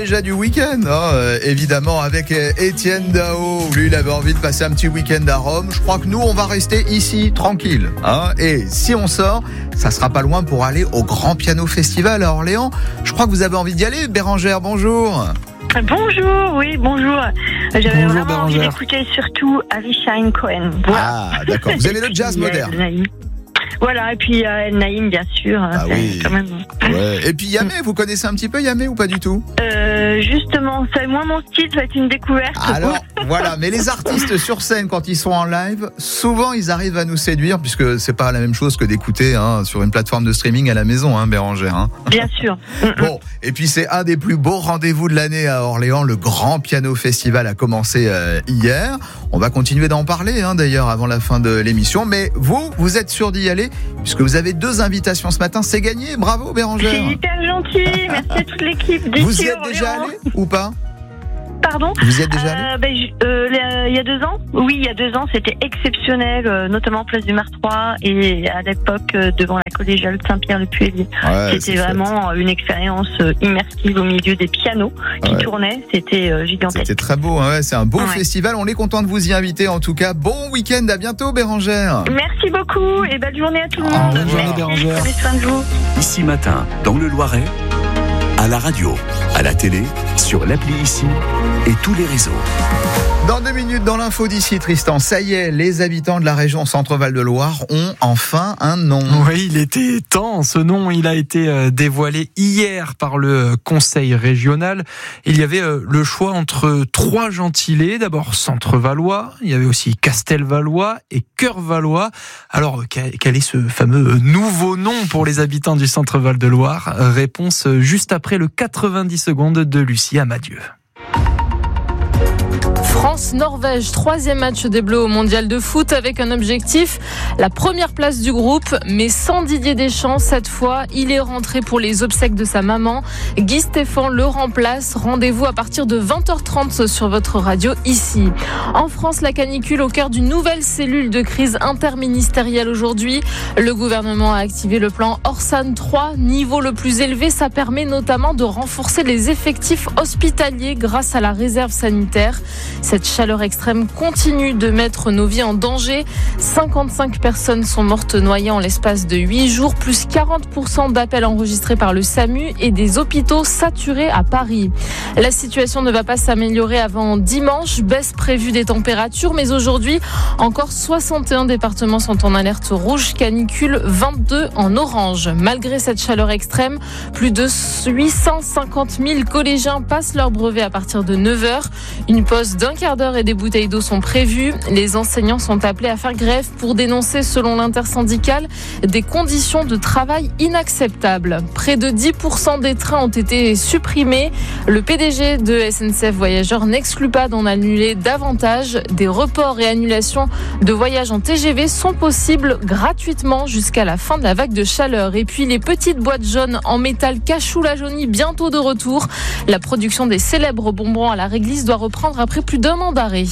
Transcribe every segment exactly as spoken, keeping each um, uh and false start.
déjà du week-end, hein, euh, évidemment, avec euh, Étienne Dao. Lui, il avait envie de passer un petit week-end à Rome. Je crois que nous, on va rester ici, tranquille. Hein, et si on sort, ça sera pas loin pour aller au Grand Piano Festival à Orléans. Je crois que vous avez envie d'y aller, Bérangère, bonjour. Bonjour, oui, bonjour. J'avais bonjour, vraiment Bérangère. envie d'écouter surtout Avisha Cohen. Voilà. Ah, d'accord. Vous aimez le jazz moderne? Voilà, et puis euh, El Naïm, bien sûr. Ah c'est oui. quand même... Ouais. Et puis Yamé, vous connaissez un petit peu Yamé ou pas du tout? euh, Justement, c'est moi mon style, ça va être une découverte. Alors, voilà. Mais les artistes sur scène, quand ils sont en live, souvent ils arrivent à nous séduire, puisque c'est pas la même chose que d'écouter hein, sur une plateforme de streaming à la maison, hein, Bérangère. Hein. Bien sûr. Bon, et puis c'est un des plus beaux rendez-vous de l'année à Orléans. Le Grand Piano Festival a commencé euh, hier. On va continuer d'en parler hein, d'ailleurs avant la fin de l'émission. Mais vous, vous êtes sûr d'y aller puisque vous avez deux invitations ce matin. C'est gagné. Bravo Bérangère. C'est hyper gentil. Merci à toute l'équipe d'ici. Vous y êtes Orléans. déjà allé ou pas? Pardon? Vous y êtes déjà allé? euh, ben, je- euh, le- Il y a deux ans? Oui, il y a deux ans, c'était exceptionnel, euh, notamment place du Martroi et à l'époque euh, devant la collégiale Saint-Pierre-le-Puellier. Ouais, C'était c'est vraiment euh, une expérience euh, immersive au milieu des pianos qui Ouais. tournaient. C'était euh, gigantesque. C'était très beau, hein, ouais, c'est un beau Ouais. festival. On est content de vous y inviter en tout cas. Bon week-end, à bientôt Bérangère. Merci beaucoup et belle journée à tout le Au monde. revoir, Merci, Bérangère. prenez soin de vous. Ici Matin, dans le Loiret, à la radio, à la télé, sur l'appli Ici et tous les réseaux. Dans deux minutes, dans l'info d'ici, Tristan, ça y est, les habitants de la région Centre-Val de Loire ont enfin un nom. Oui, il était temps. Ce nom, il a été euh, dévoilé hier par le conseil régional. Il y avait euh, le choix entre trois gentilés. D'abord Centre-Valois, il y avait aussi Castelvalois et Cœur-Valois. Alors, quel quel est ce fameux nouveau nom pour les habitants du Centre-Val de Loire? Réponse juste après le quatre-vingt-dix secondes de Lucie Amadieu. France-Norvège, troisième match des Bleus au mondial de foot avec un objectif, la première place du groupe, mais sans Didier Deschamps cette fois. Il est rentré pour les obsèques de sa maman. Guy Stéphane le remplace. Rendez-vous à partir de vingt heures trente sur votre radio ici. En France, la canicule au cœur d'une nouvelle cellule de crise interministérielle aujourd'hui. Le gouvernement a activé le plan Orsan trois, niveau le plus élevé. Ça permet notamment de renforcer les effectifs hospitaliers grâce à la réserve sanitaire. Cette chaleur extrême continue de mettre nos vies en danger. cinquante-cinq personnes sont mortes noyées en l'espace de huit jours, plus quarante pour cent d'appels enregistrés par le SAMU et des hôpitaux saturés à Paris. La situation ne va pas s'améliorer avant dimanche. Baisse prévue des températures, mais aujourd'hui, encore soixante et un départements sont en alerte rouge, canicule, vingt-deux en orange. Malgré cette chaleur extrême, plus de huit cent cinquante mille collégiens passent leur brevet à partir de neuf heures. Une pause d'un quart d'heure et des bouteilles d'eau sont prévues. Les enseignants sont appelés à faire grève pour dénoncer, selon l'intersyndicale, des conditions de travail inacceptables. Près de dix pour cent des trains ont été supprimés. Le P D G de S N C F Voyageurs n'exclut pas d'en annuler davantage. Des reports et annulations de voyages en T G V sont possibles gratuitement jusqu'à la fin de la vague de chaleur. Et puis les petites boîtes jaunes en métal Cachou la Jaunie bientôt de retour. La production des célèbres bonbons à la réglisse doit reprendre après plus d'un an d'arrêt.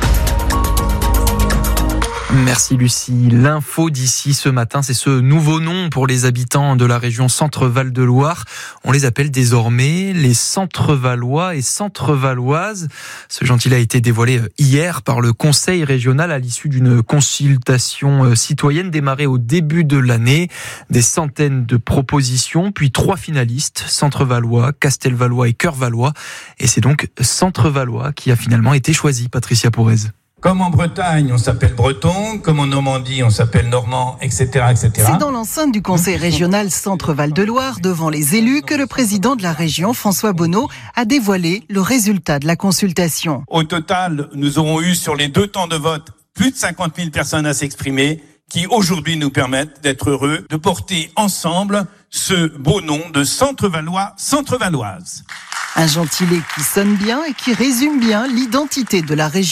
Merci Lucie. L'info d'ici ce matin, c'est ce nouveau nom pour les habitants de la région Centre-Val de Loire. On les appelle désormais les Centre-Valois et Centre-Valoises. Ce gentil a été dévoilé hier par le conseil régional à l'issue d'une consultation citoyenne démarrée au début de l'année. Des centaines de propositions, puis trois finalistes, Centre-Valois, Castelvalois et Cœur-Valois. Et c'est donc Centre-Valois qui a finalement été choisi, Patricia Pourez. Comme en Bretagne, on s'appelle breton, comme en Normandie, on s'appelle normand, et cetera, et cetera. C'est dans l'enceinte du conseil régional Centre-Val de Loire, devant les élus, que le président de la région, François Bonneau, a dévoilé le résultat de la consultation. Au total, nous aurons eu sur les deux temps de vote plus de cinquante mille personnes à s'exprimer, qui aujourd'hui nous permettent d'être heureux de porter ensemble ce beau nom de Centre-Valois, Centre-Valoise. Un gentilé qui sonne bien et qui résume bien l'identité de la région,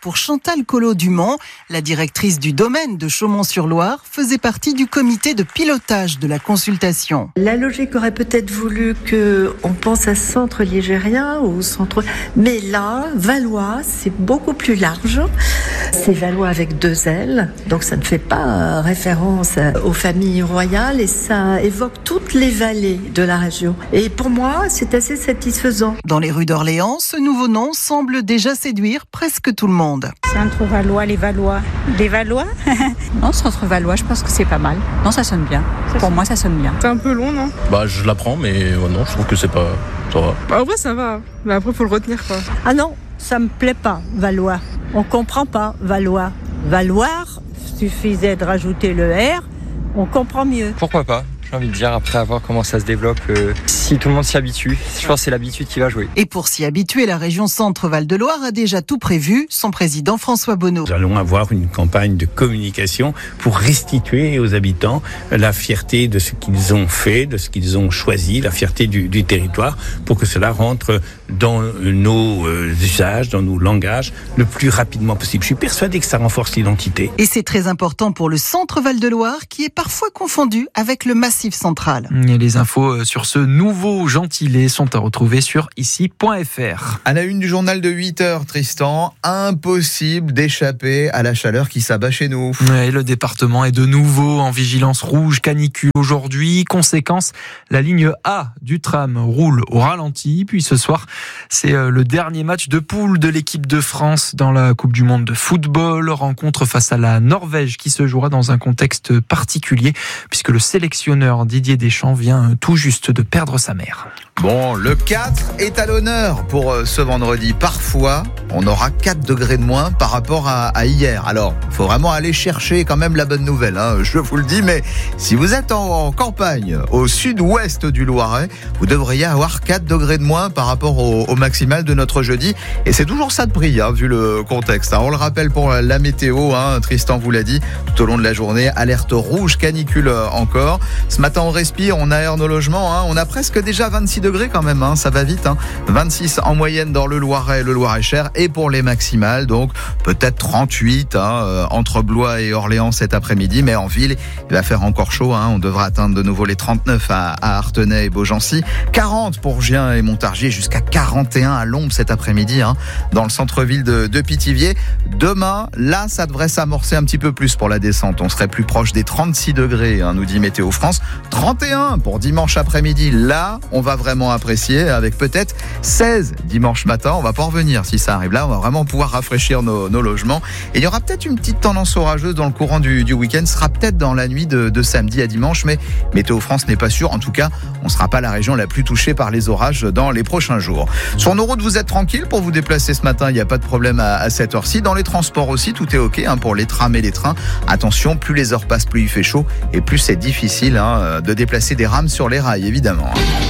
pour Chantal Collot-Dumont. La directrice du domaine de Chaumont-sur-Loire faisait partie du comité de pilotage de la consultation. La logique aurait peut-être voulu qu'on pense à centre ligérien ou centre... Mais là, Valois, c'est beaucoup plus large. C'est Valois avec deux L, donc ça ne fait pas référence aux familles royales et ça évoque toutes les vallées de la région. Et pour moi, c'est assez satisfaisant. Dans les rues d'Orléans, ce nouveau nom semble déjà séduire presque tout le monde. Centre Valois, les Valois. Les Valois Non, Centre Valois, je pense que c'est pas mal. Non, ça sonne bien. Ça pour sonne... moi, ça sonne bien. C'est un peu long, non ? Bah, je l'apprends, mais oh non, je trouve que c'est pas... ça va. Bah, en vrai, ça va. Mais après, faut le retenir, quoi. Ah non, ça me plaît pas, Valois. On comprend pas, Valois. Valoir, suffisait de rajouter le R, on comprend mieux. Pourquoi pas ? J'ai envie de dire, après avoir comment ça se développe, euh, si tout le monde s'y habitue, je pense que c'est l'habitude qui va jouer. Et pour s'y habituer, la région Centre-Val-de-Loire a déjà tout prévu, son président François Bonneau. Nous allons avoir une campagne de communication pour restituer aux habitants la fierté de ce qu'ils ont fait, de ce qu'ils ont choisi, la fierté du, du territoire, pour que cela rentre dans nos euh, usages, dans nos langages, le plus rapidement possible. Je suis persuadé que ça renforce l'identité. Et c'est très important pour le Centre-Val-de-Loire, qui est parfois confondu avec le Massif central. Et les infos sur ce nouveau gentilé sont à retrouver sur ici point f r. À la une du journal de huit heures, Tristan, impossible d'échapper à la chaleur qui s'abat chez nous. Ouais, le département est de nouveau en vigilance rouge canicule aujourd'hui. Conséquence, la ligne A du tram roule au ralenti. Puis ce soir, c'est le dernier match de poule de l'équipe de France dans la Coupe du Monde de football. Rencontre face à la Norvège qui se jouera dans un contexte particulier puisque le sélectionneur Didier Deschamps vient tout juste de perdre sa mère. Bon, le quatre est à l'honneur pour ce vendredi. Parfois, on aura quatre degrés de moins par rapport à, à hier. Alors, il faut vraiment aller chercher quand même la bonne nouvelle, hein, je vous le dis. Mais si vous êtes en, en campagne, au sud-ouest du Loiret, vous devriez avoir quatre degrés de moins par rapport au, au maximal de notre jeudi. Et c'est toujours ça de prix, hein, vu le contexte. Alors, on le rappelle pour la météo, hein, Tristan vous l'a dit, tout au long de la journée, alerte rouge, canicule encore. Ce matin, on respire, on aère nos logements. Hein, on a presque déjà vingt-six degrés quand même, hein, ça va vite. Hein. vingt-six en moyenne dans le Loiret et le Loir-et-Cher. Et pour les maximales, donc peut-être trente-huit hein, euh, entre Blois et Orléans cet après-midi. Mais en ville, il va faire encore chaud. Hein. On devra atteindre de nouveau les trente-neuf à, à Artenay et Beaugency. quarante pour Gien et Montargis. Jusqu'à quarante et un à Lombes cet après-midi hein, dans le centre-ville de, de Pithiviers. Demain, là, ça devrait s'amorcer un petit peu plus pour la descente. On serait plus proche des trente-six degrés, hein, nous dit Météo France. trente et un pour dimanche après-midi. Là, on va vraiment apprécier avec peut-être seize dimanche matin. On va pas revenir si ça arrive là. On va vraiment pouvoir rafraîchir nos, nos logements. Et il y aura peut-être une petite tendance orageuse dans le courant du, du week-end. Ce sera peut-être dans la nuit de, de samedi à dimanche. Mais Météo France n'est pas sûr. En tout cas, on ne sera pas la région la plus touchée par les orages dans les prochains jours. Sur nos routes, vous êtes tranquille pour vous déplacer ce matin. Il n'y a pas de problème à, à cette heure-ci. Dans les transports aussi, tout est OK hein, pour les trams et les trains. Attention, plus les heures passent, plus il fait chaud. Et plus c'est difficile hein, de déplacer des rames sur les rails, évidemment.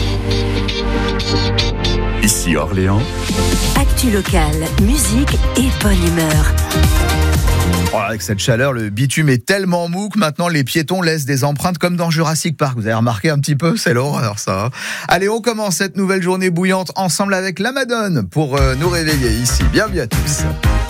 Ici Orléans. Actu locale, musique et bonne humeur. Oh, avec cette chaleur, le bitume est tellement mou que maintenant les piétons laissent des empreintes comme dans Jurassic Park. Vous avez remarqué un petit peu, c'est l'horreur ça. Allez, on commence cette nouvelle journée bouillante ensemble avec la Madone pour euh, nous réveiller ici. Bienvenue à tous.